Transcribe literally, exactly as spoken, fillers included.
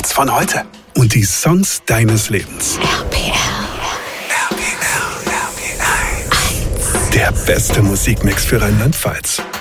Hits von heute und die Songs deines Lebens. R P L. Der beste Musikmix für Rheinland-Pfalz.